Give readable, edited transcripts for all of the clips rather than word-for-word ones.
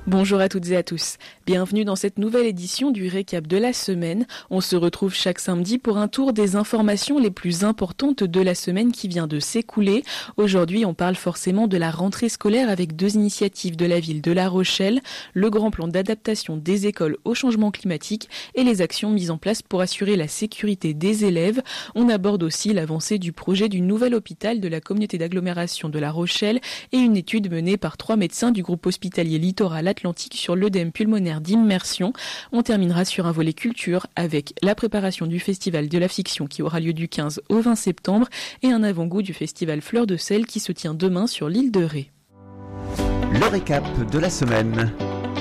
Bonjour à toutes et à tous. Bienvenue dans cette nouvelle édition du récap de la semaine. On se retrouve chaque samedi pour un tour des informations les plus importantes de la semaine qui vient de s'écouler. Aujourd'hui, on parle forcément de la rentrée scolaire avec deux initiatives de la ville de La Rochelle, le grand plan d'adaptation des écoles au changement climatique et les actions mises en place pour assurer la sécurité des élèves. On aborde aussi l'avancée du projet du nouvel hôpital de la communauté d'agglomération de La Rochelle et une étude menée par 3 médecins du groupe hospitalier Littoral Atlantique sur l'œdème pulmonaire d'immersion. On terminera sur un volet culture avec la préparation du festival de la fiction qui aura lieu du 15 au 20 septembre et un avant-goût du festival Fleur de Sel qui se tient demain sur l'île de Ré. Le récap de la semaine.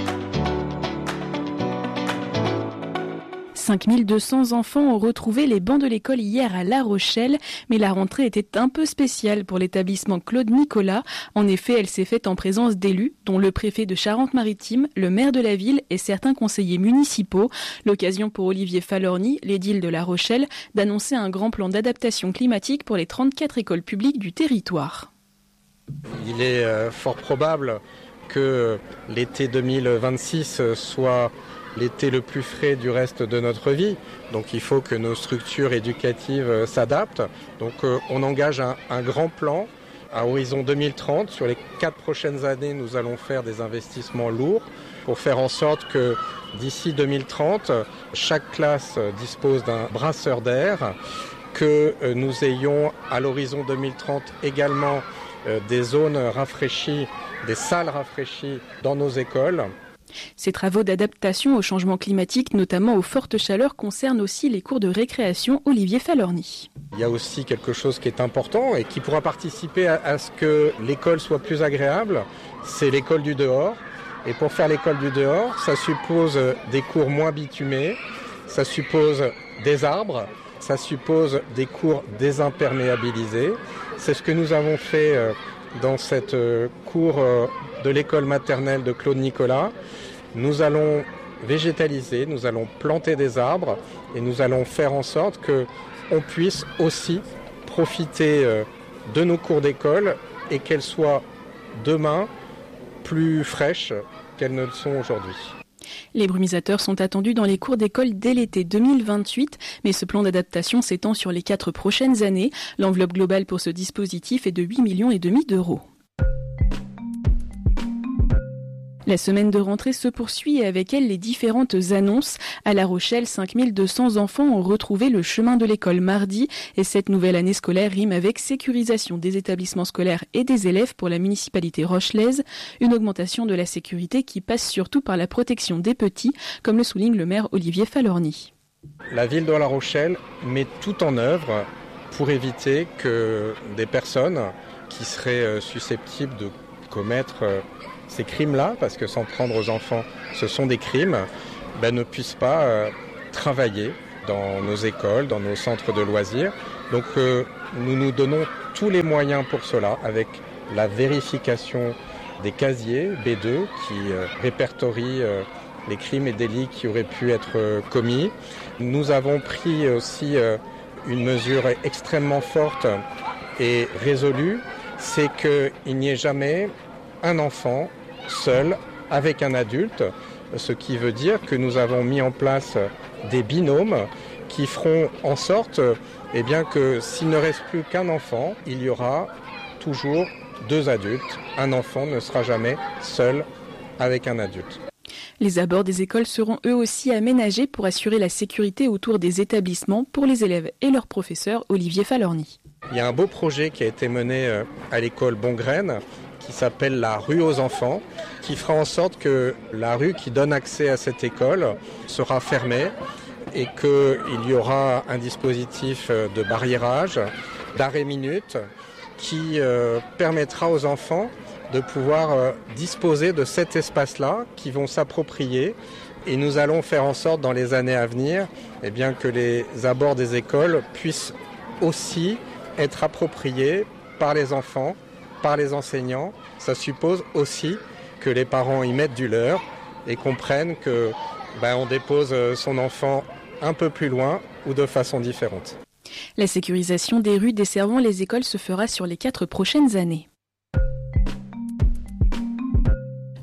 5200 enfants ont retrouvé les bancs de l'école hier à La Rochelle, mais la rentrée était un peu spéciale pour l'établissement Claude Nicolas. En effet, elle s'est faite en présence d'élus, dont le préfet de Charente-Maritime, le maire de la ville et certains conseillers municipaux. L'occasion pour Olivier Falorni, l'édile de La Rochelle, d'annoncer un grand plan d'adaptation climatique pour les 34 écoles publiques du territoire. Il est fort probable que l'été 2026 soit l'été le plus frais du reste de notre vie. Donc il faut que nos structures éducatives s'adaptent. Donc on engage un grand plan à horizon 2030. Sur les 4 prochaines années, nous allons faire des investissements lourds pour faire en sorte que d'ici 2030, chaque classe dispose d'un brasseur d'air, que nous ayons à l'horizon 2030 également des zones rafraîchies, des salles rafraîchies dans nos écoles. Ces travaux d'adaptation au changement climatique, notamment aux fortes chaleurs, concernent aussi les cours de récréation. Olivier Falorni. Il y a aussi quelque chose qui est important et qui pourra participer à ce que l'école soit plus agréable, c'est l'école du dehors. Et pour faire l'école du dehors, ça suppose des cours moins bitumés, ça suppose des arbres, ça suppose des cours désimperméabilisés. C'est ce que nous avons fait dans cette cour de l'école maternelle de Claude Nicolas. Nous allons végétaliser, nous allons planter des arbres et nous allons faire en sorte qu'on puisse aussi profiter de nos cours d'école et qu'elles soient demain plus fraîches qu'elles ne le sont aujourd'hui. Les brumisateurs sont attendus dans les cours d'école dès l'été 2028, mais ce plan d'adaptation s'étend sur les 4 prochaines années. L'enveloppe globale pour ce dispositif est de 8,5 millions d'euros. La semaine de rentrée se poursuit et avec elle les différentes annonces. À La Rochelle, 5200 enfants ont retrouvé le chemin de l'école mardi et cette nouvelle année scolaire rime avec sécurisation des établissements scolaires et des élèves pour la municipalité rochelaise. Une augmentation de la sécurité qui passe surtout par la protection des petits, comme le souligne le maire Olivier Falorni. La ville de La Rochelle met tout en œuvre pour éviter que des personnes qui seraient susceptibles de commettre ces crimes-là, parce que s'en prendre aux enfants, ce sont des crimes, ne puissent pas travailler dans nos écoles, dans nos centres de loisirs. Donc nous nous donnons tous les moyens pour cela, avec la vérification des casiers B2 qui répertorient les crimes et délits qui auraient pu être commis. Nous avons pris aussi une mesure extrêmement forte et résolue, c'est qu'il n'y ait jamais un enfant seul avec un adulte, ce qui veut dire que nous avons mis en place des binômes qui feront en sorte que s'il ne reste plus qu'un enfant, il y aura toujours 2 adultes. Un enfant ne sera jamais seul avec un adulte. Les abords des écoles seront eux aussi aménagés pour assurer la sécurité autour des établissements pour les élèves et leurs professeurs. Olivier Falorni. Il y a un beau projet qui a été mené à l'école Bongraine qui s'appelle la rue aux enfants, qui fera en sorte que la rue qui donne accès à cette école sera fermée et qu'il y aura un dispositif de barriérage, d'arrêt minute, qui permettra aux enfants de pouvoir disposer de cet espace-là, qui vont s'approprier. Et nous allons faire en sorte dans les années à venir que les abords des écoles puissent aussi être appropriés par les enfants, par les enseignants. Ça suppose aussi que les parents y mettent du leur et comprennent que on dépose son enfant un peu plus loin ou de façon différente. La sécurisation des rues desservant les écoles se fera sur les 4 prochaines années.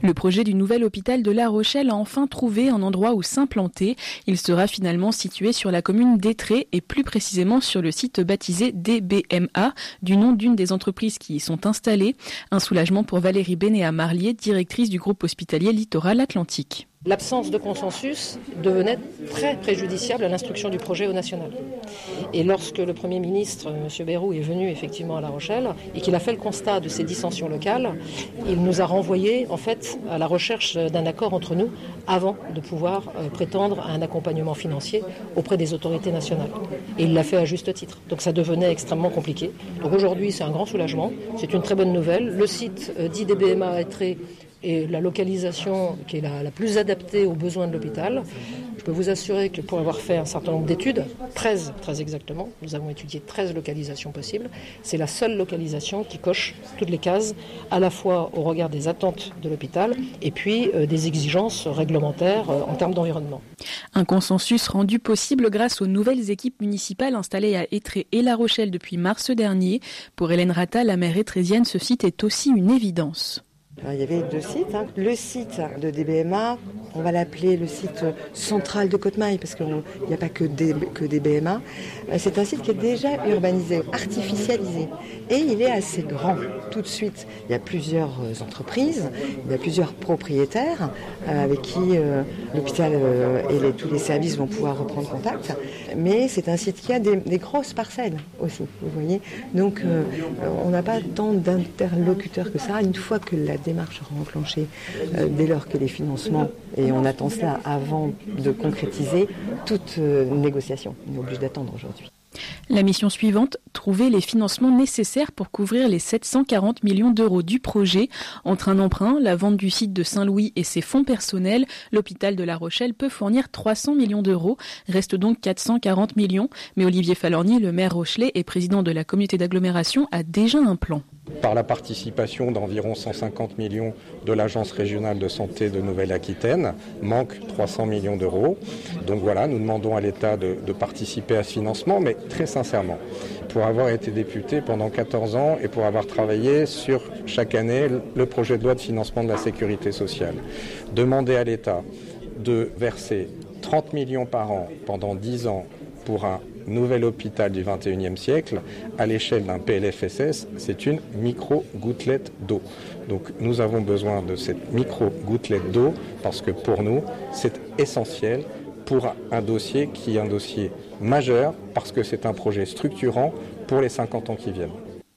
Le projet du nouvel hôpital de La Rochelle a enfin trouvé un endroit où s'implanter. Il sera finalement situé sur la commune d'Étré et plus précisément sur le site baptisé DBMA, du nom d'une des entreprises qui y sont installées. Un soulagement pour Valérie Bénéat-Marlier, directrice du groupe hospitalier Littoral Atlantique. L'absence de consensus devenait très préjudiciable à l'instruction du projet au national. Et lorsque le Premier ministre, M. Bayrou, est venu effectivement à La Rochelle et qu'il a fait le constat de ces dissensions locales, il nous a renvoyés en fait à la recherche d'un accord entre nous avant de pouvoir prétendre à un accompagnement financier auprès des autorités nationales. Et il l'a fait à juste titre. Donc ça devenait extrêmement compliqué. Donc aujourd'hui, c'est un grand soulagement. C'est une très bonne nouvelle. Le site d'IDBMA à Étré et la localisation qui est la plus adaptée aux besoins de l'hôpital. Je peux vous assurer que pour avoir fait un certain nombre d'études, 13 très exactement, nous avons étudié 13 localisations possibles, c'est la seule localisation qui coche toutes les cases, à la fois au regard des attentes de l'hôpital et puis des exigences réglementaires en termes d'environnement. Un consensus rendu possible grâce aux nouvelles équipes municipales installées à Étré et La Rochelle depuis mars dernier. Pour Hélène Rata, la maire étrésienne, ce site est aussi une évidence. Alors, il y avait 2 sites. Le site de DBMA, on va l'appeler le site central de Côte-Maille parce qu'il n'y a pas que DBMA. C'est un site qui est déjà urbanisé, artificialisé. Et il est assez grand tout de suite. Il y a plusieurs entreprises, il y a plusieurs propriétaires avec qui l'hôpital et tous les services vont pouvoir reprendre contact. Mais c'est un site qui a des grosses parcelles aussi, vous voyez. Donc on n'a pas tant d'interlocuteurs que ça. Une fois que la démarche sera enclenchée, dès lors que les financements, et on attend cela avant de concrétiser toute négociation. On est obligé d'attendre aujourd'hui. La mission suivante, trouver les financements nécessaires pour couvrir les 740 millions d'euros du projet. Entre un emprunt, la vente du site de Saint-Louis et ses fonds personnels, l'hôpital de La Rochelle peut fournir 300 millions d'euros. Reste donc 440 millions. Mais Olivier Falorni, le maire rochelais et président de la communauté d'agglomération, a déjà un plan. Par la participation d'environ 150 millions de l'Agence régionale de santé de Nouvelle-Aquitaine, manque 300 millions d'euros. Donc voilà, nous demandons à l'État de participer à ce financement, mais très sincèrement, pour avoir été député pendant 14 ans et pour avoir travaillé sur chaque année le projet de loi de financement de la sécurité sociale, demander à l'État de verser 30 millions par an pendant 10 ans pour un nouvel hôpital du 21e siècle, à l'échelle d'un PLFSS, c'est une micro-gouttelette d'eau. Donc nous avons besoin de cette micro-gouttelette d'eau parce que pour nous, c'est essentiel pour un dossier qui est un dossier majeur parce que c'est un projet structurant pour les 50 ans qui viennent.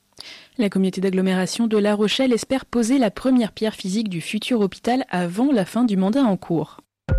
La communauté d'agglomération de La Rochelle espère poser la première pierre physique du futur hôpital avant la fin du mandat en cours.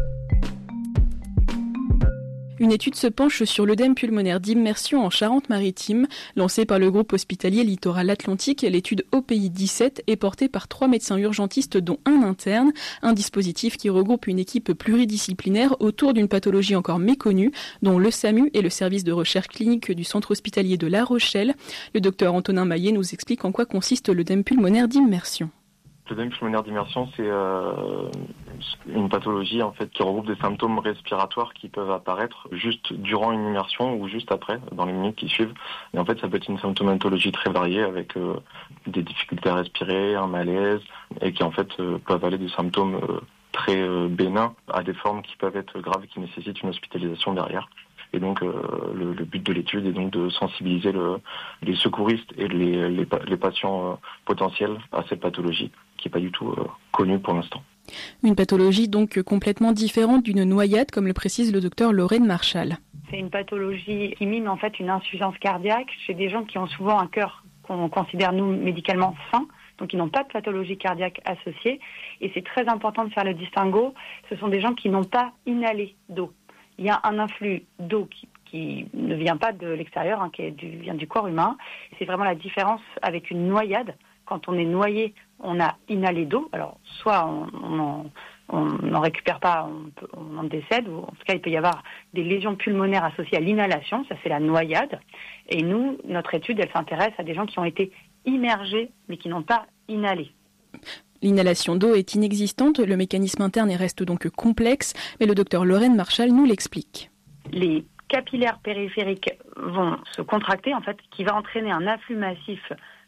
Une étude se penche sur l'œdème pulmonaire d'immersion en Charente-Maritime. Lancée par le groupe hospitalier Littoral Atlantique, l'étude OPI 17 est portée par 3 médecins urgentistes dont un interne. Un dispositif qui regroupe une équipe pluridisciplinaire autour d'une pathologie encore méconnue, dont le SAMU et le service de recherche clinique du centre hospitalier de La Rochelle. Le docteur Antonin Maillet nous explique en quoi consiste l'œdème pulmonaire d'immersion. L'œdème pulmonaire d'immersion, c'est une pathologie en fait qui regroupe des symptômes respiratoires qui peuvent apparaître juste durant une immersion ou juste après, dans les minutes qui suivent. Et en fait, ça peut être une symptomatologie très variée avec des difficultés à respirer, un malaise, et qui en fait peuvent aller de symptômes très bénins à des formes qui peuvent être graves et qui nécessitent une hospitalisation derrière. Et donc le but de l'étude est donc de sensibiliser les secouristes et les patients potentiels à cette pathologie qui n'est pas du tout connue pour l'instant. Une pathologie donc complètement différente d'une noyade, comme le précise le docteur Lorraine Marchal. C'est une pathologie qui mime en fait une insuffisance cardiaque chez des gens qui ont souvent un cœur qu'on considère nous médicalement sain, donc ils n'ont pas de pathologie cardiaque associée. Et c'est très important de faire le distinguo. Ce sont des gens qui n'ont pas inhalé d'eau. Il y a un influx d'eau qui ne vient pas de l'extérieur, qui vient du corps humain. C'est vraiment la différence avec une noyade. Quand on est noyé, on a inhalé d'eau. Alors, soit on n'en récupère pas, on en décède, ou en tout cas, il peut y avoir des lésions pulmonaires associées à l'inhalation. Ça, c'est la noyade. Et nous, notre étude, elle s'intéresse à des gens qui ont été immergés, mais qui n'ont pas inhalé. L'inhalation d'eau est inexistante, le mécanisme interne reste donc complexe, mais le docteur Lorraine Marchal nous l'explique. Les capillaires périphériques vont se contracter, en fait, qui va entraîner un afflux massif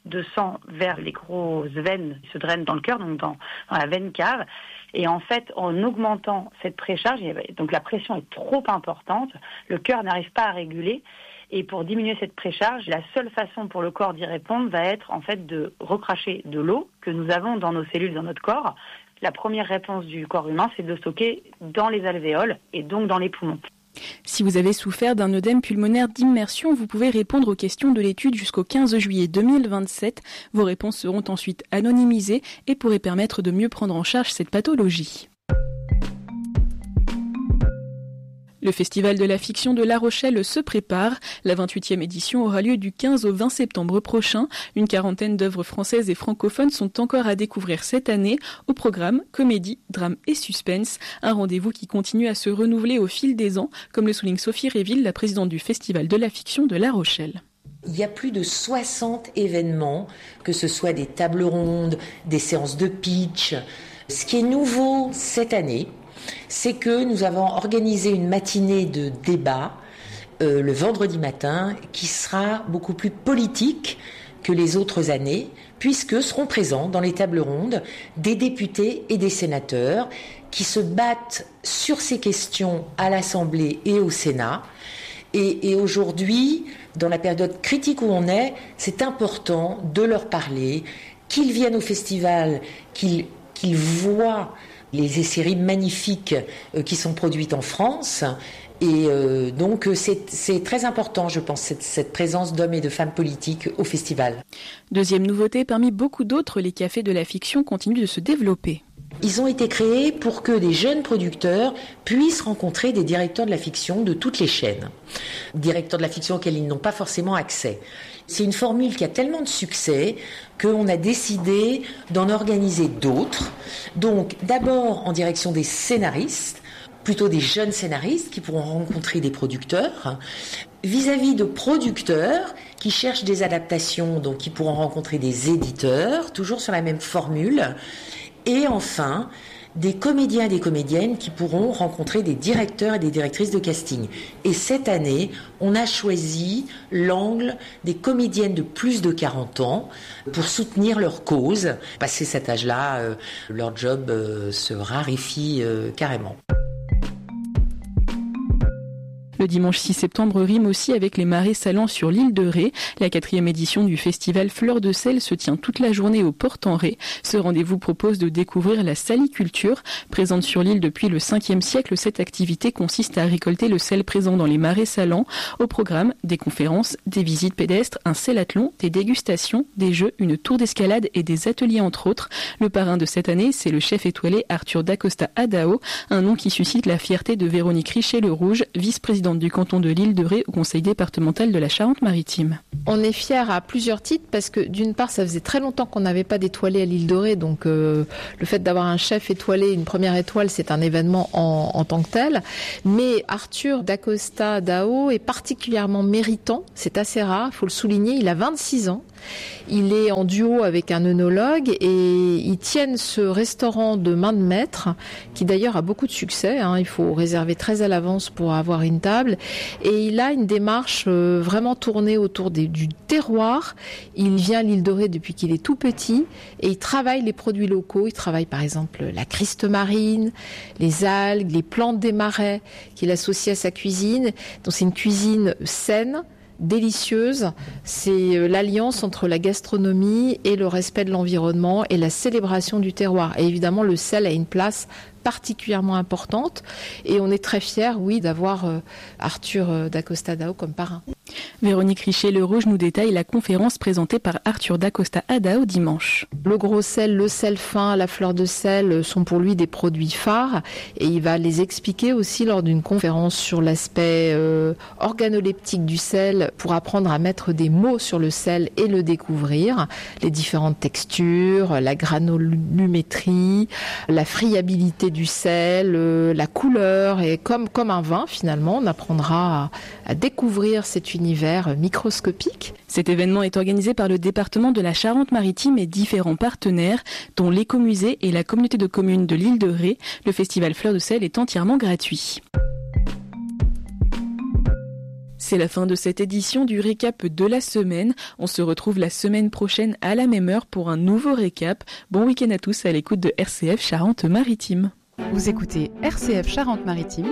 de sang vers les grosses veines qui se drainent dans le cœur, donc dans la veine cave. Et en fait, en augmentant cette précharge, donc la pression est trop importante, le cœur n'arrive pas à réguler. Et pour diminuer cette précharge, la seule façon pour le corps d'y répondre va être en fait de recracher de l'eau que nous avons dans nos cellules, dans notre corps. La première réponse du corps humain, c'est de stocker dans les alvéoles et donc dans les poumons. Si vous avez souffert d'un œdème pulmonaire d'immersion, vous pouvez répondre aux questions de l'étude jusqu'au 15 juillet 2027. Vos réponses seront ensuite anonymisées et pourraient permettre de mieux prendre en charge cette pathologie. Le Festival de la fiction de La Rochelle se prépare. La 28e édition aura lieu du 15 au 20 septembre prochain. Une quarantaine d'œuvres françaises et francophones sont encore à découvrir cette année. Au programme, comédie, drame et suspense. Un rendez-vous qui continue à se renouveler au fil des ans, comme le souligne Sophie Réville, la présidente du Festival de la fiction de La Rochelle. Il y a plus de 60 événements, que ce soit des tables rondes, des séances de pitch. Ce qui est nouveau cette année, c'est que nous avons organisé une matinée de débat le vendredi matin qui sera beaucoup plus politique que les autres années, puisque seront présents dans les tables rondes des députés et des sénateurs qui se battent sur ces questions à l'Assemblée et au Sénat. Et aujourd'hui, dans la période critique où on est, c'est important de leur parler, qu'ils viennent au festival, qu'ils voient les séries magnifiques qui sont produites en France. Et donc c'est très important, je pense, cette présence d'hommes et de femmes politiques au festival. Deuxième nouveauté, parmi beaucoup d'autres, les cafés de la fiction continuent de se développer. Ils ont été créés pour que des jeunes producteurs puissent rencontrer des directeurs de la fiction de toutes les chaînes. Directeurs de la fiction auxquels ils n'ont pas forcément accès. C'est une formule qui a tellement de succès qu'on a décidé d'en organiser d'autres. Donc d'abord en direction des scénaristes, plutôt des jeunes scénaristes qui pourront rencontrer des producteurs, vis-à-vis de producteurs qui cherchent des adaptations, donc qui pourront rencontrer des éditeurs, toujours sur la même formule. Et enfin, des comédiens et des comédiennes qui pourront rencontrer des directeurs et des directrices de casting. Et cette année, on a choisi l'angle des comédiennes de plus de 40 ans pour soutenir leur cause. Passé cet âge-là, leur job se raréfie carrément. Le dimanche 6 septembre rime aussi avec les marées salants sur l'île de Ré. La 4e édition du festival Fleurs de sel se tient toute la journée au Port-en-Ré. Ce rendez-vous propose de découvrir la saliculture. Présente sur l'île depuis le 5e siècle, cette activité consiste à récolter le sel présent dans les marais salants. Au programme, des conférences, des visites pédestres, un selathlon, des dégustations, des jeux, une tour d'escalade et des ateliers entre autres. Le parrain de cette année, c'est le chef étoilé Arthur Dacosta Adao, un nom qui suscite la fierté de Véronique Richer-Le-Rouge, vice-présidente du canton de l'île de Ré au conseil départemental de la Charente-Maritime. On est fiers à plusieurs titres parce que d'une part ça faisait très longtemps qu'on n'avait pas d'étoilé à l'île de Ré, donc le fait d'avoir un chef étoilé, une première étoile, c'est un événement en tant que tel. Mais Arthur Dacosta Adao est particulièrement méritant, c'est assez rare, il faut le souligner, il a 26 ans. Il est en duo avec un œnologue et ils tiennent ce restaurant de main de maître qui d'ailleurs a beaucoup de succès. Il faut réserver très à l'avance pour avoir une table. Et il a une démarche vraiment tournée autour du terroir. Il vient à l'île de Ré depuis qu'il est tout petit et il travaille les produits locaux. Il travaille par exemple la criste marine, les algues, les plantes des marais qu'il associe à sa cuisine. Donc c'est une cuisine saine, délicieuse, c'est l'alliance entre la gastronomie et le respect de l'environnement et la célébration du terroir. Et évidemment, le sel a une place particulièrement importante et on est très fiers, oui, d'avoir Arthur Dacosta Adao comme parrain. Véronique Richer-Le-Rouge nous détaille la conférence présentée par Arthur Dacosta Adao dimanche. Le gros sel, le sel fin, la fleur de sel sont pour lui des produits phares et il va les expliquer aussi lors d'une conférence sur l'aspect organoleptique du sel pour apprendre à mettre des mots sur le sel et le découvrir, les différentes textures, la granulométrie, la friabilité du sel, la couleur et comme un vin finalement, on apprendra à découvrir cet univers microscopique. Cet événement est organisé par le département de la Charente-Maritime et différents partenaires, dont l'écomusée et la communauté de communes de l'île de Ré. Le festival Fleurs de sel est entièrement gratuit. C'est la fin de cette édition du récap de la semaine. On se retrouve la semaine prochaine à la même heure pour un nouveau récap. Bon week-end à tous à l'écoute de RCF Charente-Maritime. Vous écoutez RCF Charente-Maritime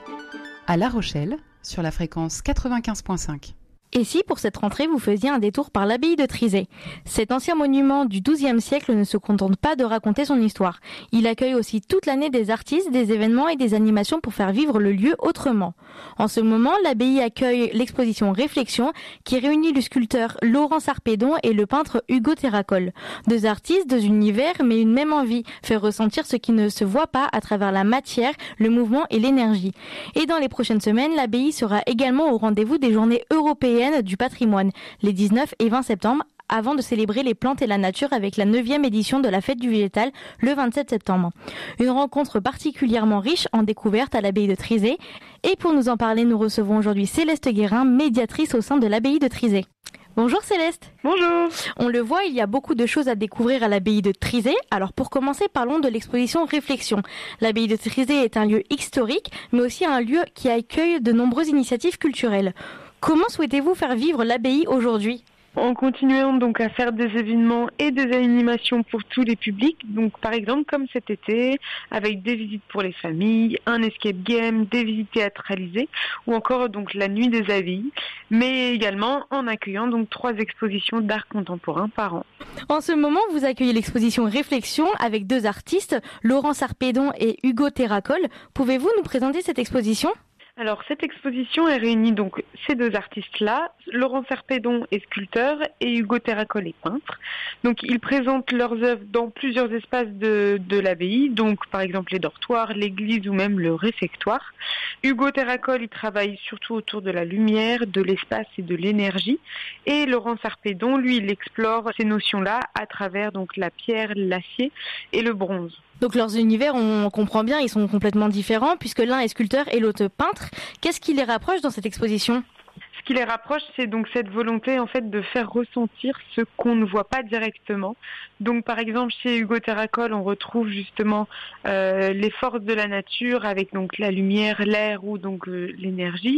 à La Rochelle sur la fréquence 95.5. Et si pour cette rentrée vous faisiez un détour par l'abbaye de Trizay? Cet ancien monument du XIIe siècle ne se contente pas de raconter son histoire. Il accueille aussi toute l'année des artistes, des événements et des animations pour faire vivre le lieu autrement. En ce moment, l'abbaye accueille l'exposition Réflexion qui réunit le sculpteur Laurent Sarpédon et le peintre Hugo Terracol. Deux artistes, deux univers, mais une même envie, faire ressentir ce qui ne se voit pas à travers la matière, le mouvement et l'énergie. Et dans les prochaines semaines, l'abbaye sera également au rendez-vous des journées européennes du patrimoine, les 19 et 20 septembre, avant de célébrer les plantes et la nature avec la 9e édition de la fête du végétal le 27 septembre. Une rencontre particulièrement riche en découvertes à l'abbaye de Trizay. Et pour nous en parler, nous recevons aujourd'hui Céleste Guérin, médiatrice au sein de l'abbaye de Trizay. Bonjour Céleste. Bonjour. On le voit, il y a beaucoup de choses à découvrir à l'abbaye de Trizay. Alors pour commencer, parlons de l'exposition Réflexion. L'abbaye de Trizay est un lieu historique, mais aussi un lieu qui accueille de nombreuses initiatives culturelles. Comment souhaitez-vous faire vivre l'abbaye aujourd'hui ? En continuant donc à faire des événements et des animations pour tous les publics, donc par exemple comme cet été, avec des visites pour les familles, un escape game, des visites théâtralisées, ou encore donc la nuit des abbayes, mais également en accueillant donc 3 expositions d'art contemporain par an. En ce moment, vous accueillez l'exposition Réflexion avec 2 artistes, Laurent Sarpédon et Hugo Terracol. Pouvez-vous nous présenter cette exposition ? Alors cette exposition elle réunit donc ces 2 artistes-là, Laurent Sarpédon est sculpteur et Hugo Terracol est peintre. Donc ils présentent leurs œuvres dans plusieurs espaces de l'abbaye, donc par exemple les dortoirs, l'église ou même le réfectoire. Hugo Terracol il travaille surtout autour de la lumière, de l'espace et de l'énergie. Et Laurent Sarpédon, lui, il explore ces notions-là à travers donc la pierre, l'acier et le bronze. Donc leurs univers, on comprend bien, ils sont complètement différents puisque l'un est sculpteur et l'autre peintre. Qu'est-ce qui les rapproche dans cette exposition ? Ce qui les rapproche, c'est donc cette volonté en fait de faire ressentir ce qu'on ne voit pas directement. Donc par exemple chez Hugo Terracol, on retrouve justement les forces de la nature avec donc la lumière, l'air ou donc l'énergie.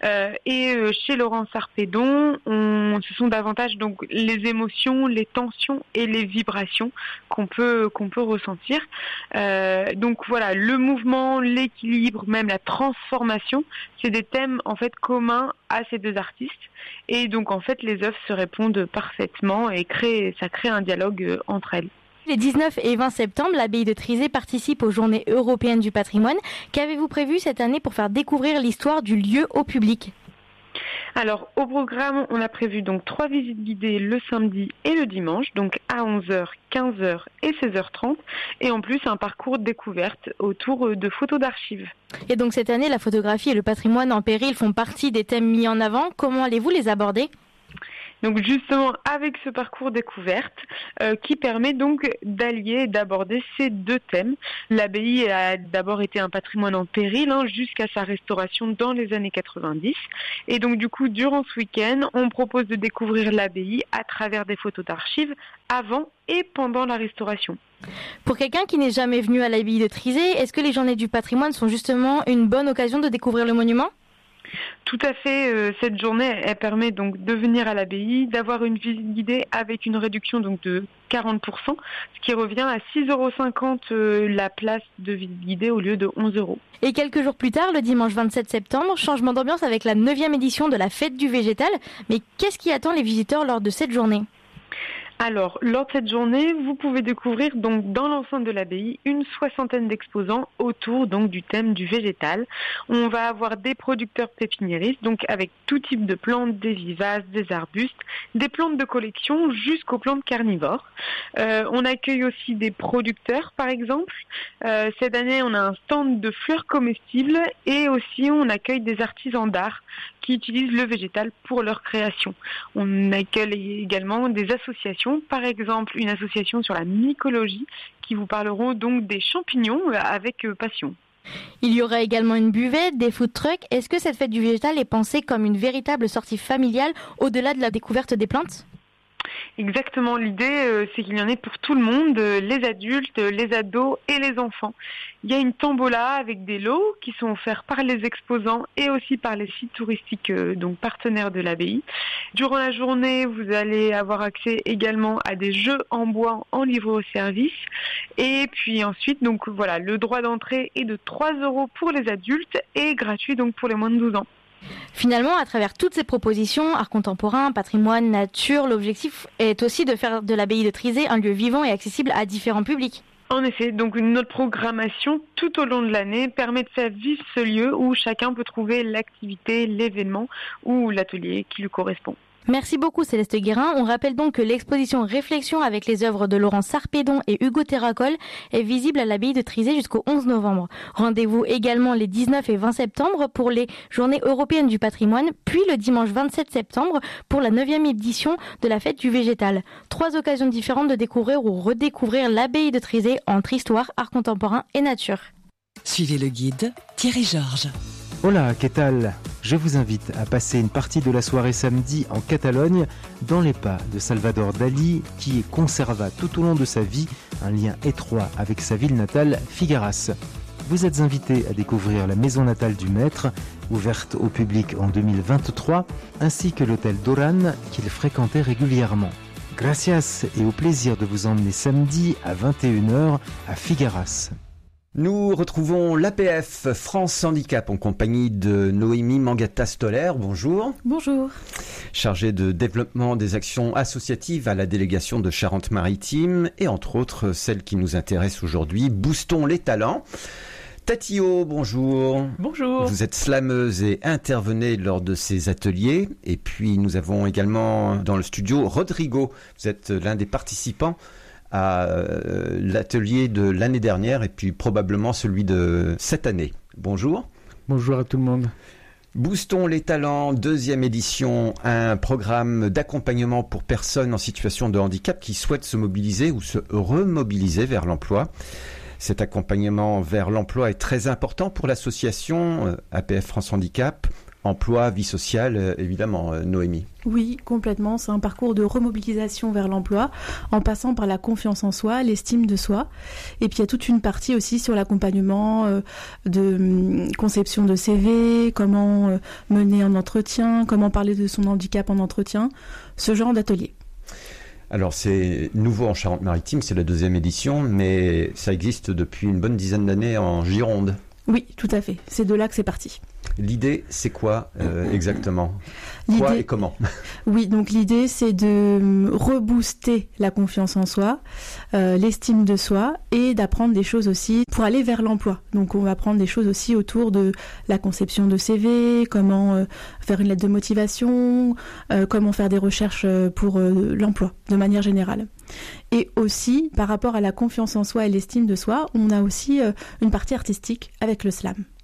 Et chez Laurent Sarpédon, ce sont davantage donc les émotions, les tensions et les vibrations qu'on peut ressentir. Donc voilà, le mouvement, l'équilibre, même la transformation, c'est des thèmes en fait communs à ces 2 artistes. Et donc en fait les œuvres se répondent parfaitement et ça crée un dialogue entre elles. Les 19 et 20 septembre, l'abbaye de Trizay participe aux Journées européennes du patrimoine. Qu'avez-vous prévu cette année pour faire découvrir l'histoire du lieu au public ? Alors au programme, on a prévu donc 3 visites guidées le samedi et le dimanche, donc à 11h, 15h et 16h30, et en plus un parcours découverte autour de photos d'archives. Et donc cette année, la photographie et le patrimoine en péril font partie des thèmes mis en avant. Comment allez-vous les aborder ? Donc justement avec ce parcours découverte qui permet donc d'allier et d'aborder ces 2 thèmes. L'abbaye a d'abord été un patrimoine en péril jusqu'à sa restauration dans les années 90. Et donc du coup durant ce week-end, on propose de découvrir l'abbaye à travers des photos d'archives avant et pendant la restauration. Pour quelqu'un qui n'est jamais venu à l'abbaye de Trizay, est-ce que les Journées du patrimoine sont justement une bonne occasion de découvrir le monument ? Tout à fait, cette journée, elle permet donc de venir à l'abbaye, d'avoir une visite guidée avec une réduction donc de 40%, ce qui revient à 6,50 € la place de visite guidée au lieu de 11 €. Et quelques jours plus tard, le dimanche 27 septembre, changement d'ambiance avec la 9e édition de la fête du végétal. Mais qu'est-ce qui attend les visiteurs lors de cette journée ? Alors, lors de cette journée, vous pouvez découvrir donc dans l'enceinte de l'abbaye une 60aine d'exposants autour donc du thème du végétal. On va avoir des producteurs pépiniéristes, donc avec tout type de plantes, des vivaces, des arbustes, des plantes de collection jusqu'aux plantes carnivores. On accueille aussi des producteurs, par exemple. Cette année, on a un stand de fleurs comestibles et aussi on accueille des artisans d'art qui utilisent le végétal pour leur création. On accueille également des associations, par exemple une association sur la mycologie qui vous parleront donc des champignons avec passion. Il y aura également une buvette, des food trucks. Est-ce que cette fête du végétal est pensée comme une véritable sortie familiale au-delà de la découverte des plantes ? Exactement, l'idée c'est qu'il y en ait pour tout le monde, les adultes, les ados et les enfants. Il y a une tombola avec des lots qui sont offerts par les exposants et aussi par les sites touristiques donc partenaires de l'abbaye. Durant la journée, vous allez avoir accès également à des jeux en bois en livre au service. Et puis ensuite, donc voilà, le droit d'entrée est de 3 € pour les adultes et gratuit donc pour les moins de 12 ans. Finalement, à travers toutes ces propositions, art contemporain, patrimoine, nature, l'objectif est aussi de faire de l'abbaye de Trizay un lieu vivant et accessible à différents publics. En effet, donc notre programmation tout au long de l'année permet de faire vivre ce lieu où chacun peut trouver l'activité, l'événement ou l'atelier qui lui correspond. Merci beaucoup Céleste Guérin. On rappelle donc que l'exposition Réflexion avec les œuvres de Laurent Sarpédon et Hugo Terracol est visible à l'abbaye de Trizay jusqu'au 11 novembre. Rendez-vous également les 19 et 20 septembre pour les Journées européennes du patrimoine, puis le dimanche 27 septembre pour la 9e édition de la fête du végétal. 3 occasions différentes de découvrir ou redécouvrir l'abbaye de Trizay entre histoire, art contemporain et nature. Suivez le guide Thierry Georges. Hola, ¿qué tal? Je vous invite à passer une partie de la soirée samedi en Catalogne, dans les pas de Salvador Dalí, qui conserva tout au long de sa vie un lien étroit avec sa ville natale, Figueras. Vous êtes invité à découvrir la maison natale du maître, ouverte au public en 2023, ainsi que l'hôtel Doran qu'il fréquentait régulièrement. Gracias et au plaisir de vous emmener samedi à 21h à Figueras. Nous retrouvons l'APF France Handicap en compagnie de Noémie Mangata-Stoller. Bonjour. Bonjour. Chargée de développement des actions associatives à la délégation de Charente-Maritime et entre autres celle qui nous intéresse aujourd'hui, Boostons les talents. Tatio, bonjour. Bonjour. Vous êtes slameuse et intervenez lors de ces ateliers. Et puis nous avons également dans le studio Rodrigo. Vous êtes l'un des participants à l'atelier de l'année dernière et puis probablement celui de cette année. Bonjour. Bonjour à tout le monde. Boostons les talents, 2e édition, un programme d'accompagnement pour personnes en situation de handicap qui souhaitent se mobiliser ou se remobiliser vers l'emploi. Cet accompagnement vers l'emploi est très important pour l'association APF France Handicap. Emploi, vie sociale, évidemment, Noémie. Oui, complètement. C'est un parcours de remobilisation vers l'emploi, en passant par la confiance en soi, l'estime de soi. Et puis il y a toute une partie aussi sur l'accompagnement de conception de CV, comment mener un entretien, comment parler de son handicap en entretien, ce genre d'atelier. Alors c'est nouveau en Charente-Maritime, c'est la 2e édition, mais ça existe depuis une bonne dizaine d'années en Gironde. Oui, tout à fait. C'est de là que c'est parti. L'idée, c'est quoi exactement ? Quoi et comment ? Oui, donc l'idée, c'est de rebooster la confiance en soi, l'estime de soi et d'apprendre des choses aussi pour aller vers l'emploi. Donc on va apprendre des choses aussi autour de la conception de CV, comment faire une lettre de motivation, comment faire des recherches pour l'emploi de manière générale. Et aussi, par rapport à la confiance en soi et l'estime de soi, on a aussi une partie artistique avec le slam.